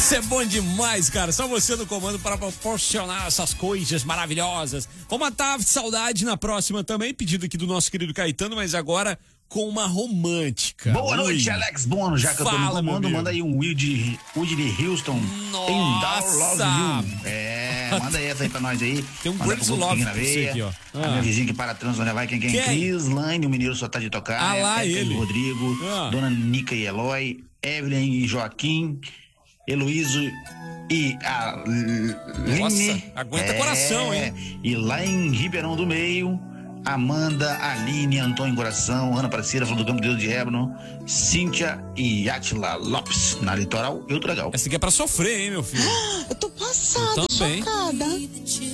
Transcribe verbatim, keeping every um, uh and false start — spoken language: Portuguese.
Você é bom demais, cara. Só você no comando para proporcionar essas coisas maravilhosas. Vamos matar a saudade na próxima também, pedido aqui do nosso querido Caetano, mas agora com uma romântica. Boa Ui. noite, Alex Bono. Já que Fala, eu tô no meu comando, amigo. manda aí um Whitney Houston. Nossa. Em Down Love You. É, manda essa aí pra nós aí. Tem um manda Birds pro Love na pra você veia. aqui, ó. A Ah. minha vizinha que para trans, onde vai, quem quem? Quem? Cris Lane, o mineiro só tá de tocar. Ah lá, Pepe ele. E Rodrigo, Ah. Dona Nica e Eloy, Evelyn e Joaquim, Heloíso e a Line. Nossa, aguenta coração, hein? E lá em Ribeirão do Meio, Amanda, Aline, Antônio Coração, Ana Aparecida, Flor do Campo, Deus de Ébano, Cíntia e Átila Lopes. Na Litoral, eu tô legal. Essa aqui é pra sofrer, hein, meu filho? Eu tô passada, Eu também. chocada.